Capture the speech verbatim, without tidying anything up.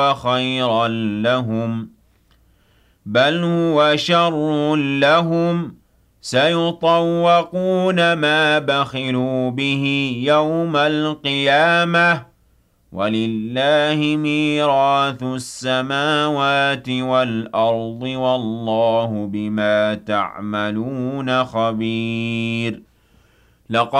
خيرا لهم بل هو شر لهم سيطوقون ما بخلوا به يوم القيامة ولله ميراث السماوات والأرض والله بما تعملون خبير. لقد